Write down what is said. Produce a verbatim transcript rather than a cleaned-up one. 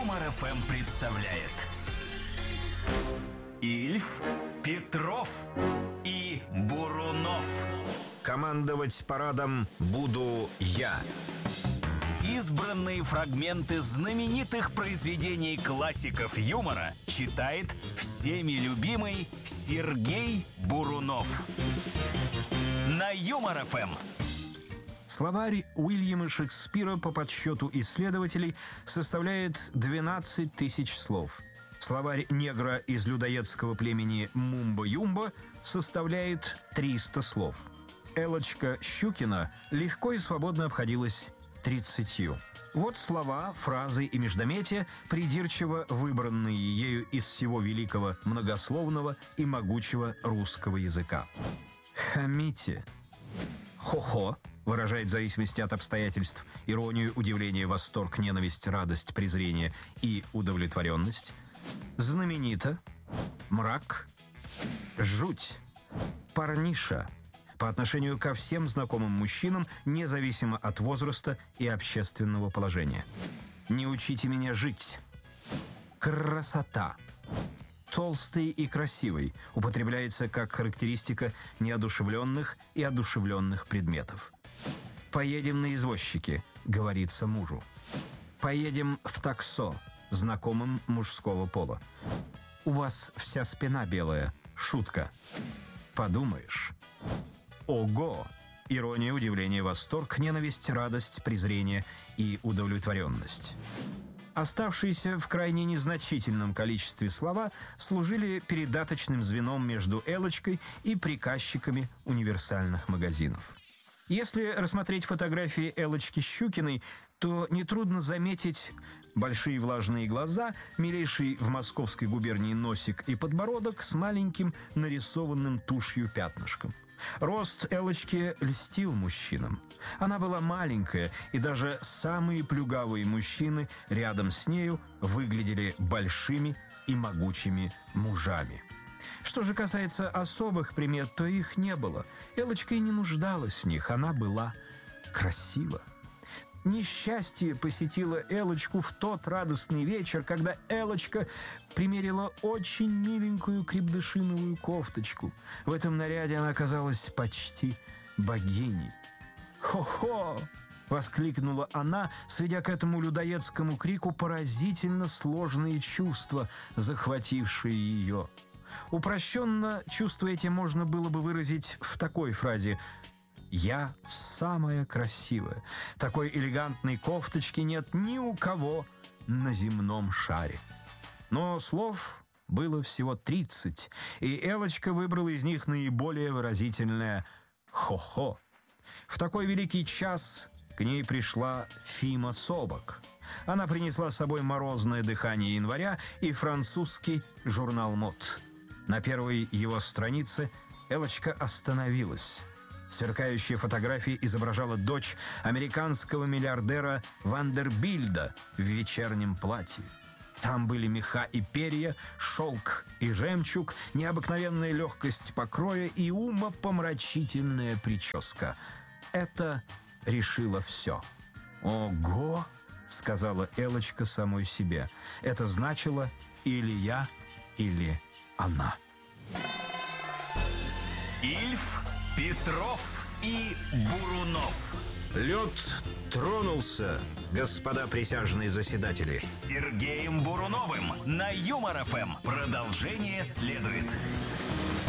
Юмор эф эм представляет Ильф, Петров и Бурунов. Командовать парадом буду я. Избранные фрагменты знаменитых произведений классиков юмора читает всеми любимый Сергей Бурунов. На Юмор эф эм. Словарь Уильяма Шекспира по подсчету исследователей составляет двенадцать тысяч слов. Словарь негра из людоедского племени Мумба-Юмба составляет триста слов. Элочка Щукина легко и свободно обходилась тридцатью. Вот слова, фразы и междометия, придирчиво выбранные ею из всего великого, многословного и могучего русского языка. Хамите. Хо-хо выражает в зависимости от обстоятельств иронию, удивление, восторг, ненависть, радость, презрение и удовлетворенность. Знаменито. Мрак. Жуть. Парниша. По отношению ко всем знакомым мужчинам, независимо от возраста и общественного положения. Не учите меня жить. Красота. Толстый и красивый употребляется как характеристика неодушевленных и одушевленных предметов. «Поедем на извозчике», — говорится мужу. «Поедем в таксо», знакомым мужского пола. «У вас вся спина белая», шутка. «Подумаешь». Ого! Ирония, удивление, восторг, ненависть, радость, презрение и удовлетворенность. Оставшиеся в крайне незначительном количестве слова служили передаточным звеном между Элочкой и приказчиками универсальных магазинов. Если рассмотреть фотографии Элочки Щукиной, то нетрудно заметить большие влажные глаза, милейший в Московской губернии носик и подбородок с маленьким нарисованным тушью пятнышком. Рост Элочки льстил мужчинам. Она была маленькая, и даже самые плюгавые мужчины рядом с нею выглядели большими и могучими мужами. Что же касается особых примет, то их не было. Элочка и не нуждалась в них, она была красива. Несчастье посетило Элочку в тот радостный вечер, когда Элочка примерила очень миленькую крепдышиновую кофточку. В этом наряде она оказалась почти богиней. «Хо-хо!» — воскликнула она, сведя к этому людоедскому крику поразительно сложные чувства, захватившие ее. Упрощенно чувства эти можно было бы выразить в такой фразе: «Я самая красивая. Такой элегантной кофточки нет ни у кого на земном шаре». Но слов было всего тридцать, и Элочка выбрала из них наиболее выразительное «хо-хо». В такой великий час к ней пришла Фима Собок. Она принесла с собой «Морозное дыхание января» и французский журнал «Мод». На первой его странице Элочка остановилась. Сверкающая фотография изображала дочь американского миллиардера Вандербильда в вечернем платье. Там были меха и перья, шелк и жемчуг, необыкновенная легкость покроя и умопомрачительная прическа. Это решило все. «Ого!» — сказала Элочка самой себе. Это значило или я, или она. Ильф, Петров и Бурунов. Лед тронулся, господа присяжные заседатели. С Сергеем Буруновым на Юмор эф эм. Продолжение следует.